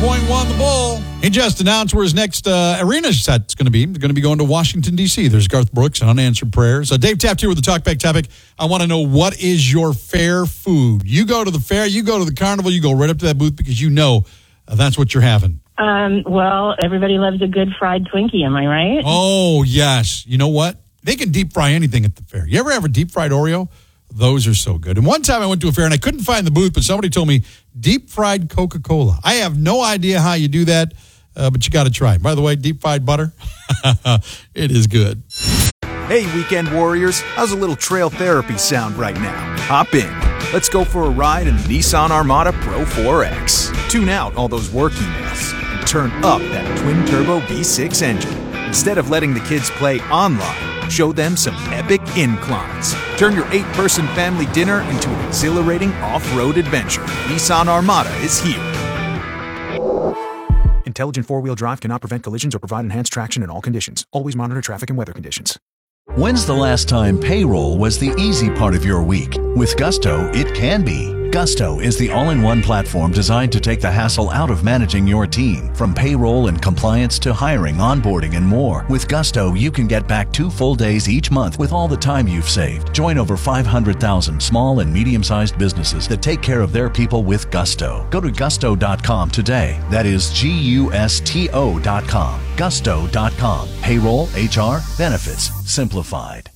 101.1 The Bull. He just announced where his next arena set's going to be. He's going to be going to Washington, D.C. There's Garth Brooks and Unanswered Prayers. Dave Taft here with the Talkback topic. I want to know, what is your fair food? You go to the fair, you go to the carnival, you go right up to that booth because you know that's what you're having. Well, everybody loves a good fried Twinkie, am I right? Oh, yes. You know what? They can deep fry anything at the fair. You ever have a deep fried Oreo? Those are so good. And one time I went to a fair and I couldn't find the booth, but somebody told me deep fried Coca-Cola. I have no idea how you do that, but you got to try it. By the way, deep fried butter, it is good. Hey, weekend warriors, how's a little trail therapy sound right now? Hop in. Let's go for a ride in the Nissan Armada Pro 4X. Tune out all those work emails and turn up that twin-turbo V6 engine. Instead of letting the kids play online, show them some epic inclines. Turn your 8-person family dinner into an exhilarating off-road adventure. Nissan Armada is here. Intelligent four-wheel drive cannot prevent collisions or provide enhanced traction in all conditions. Always monitor traffic and weather conditions. When's the last time payroll was the easy part of your week? With Gusto, it can be. Gusto is the all-in-one platform designed to take the hassle out of managing your team. From payroll and compliance to hiring, onboarding, and more. With Gusto, you can get back 2 full days each month with all the time you've saved. Join over 500,000 small and medium-sized businesses that take care of their people with Gusto. Go to gusto.com today. That is Gusto.com. Gusto.com. Payroll, HR, benefits, simplified.